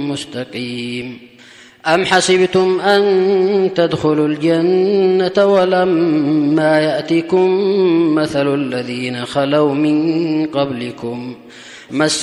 مستقيم. أم حسبتم أن تدخلوا الجنة ولما يأتكم مثل الذين خلوا من قبلكم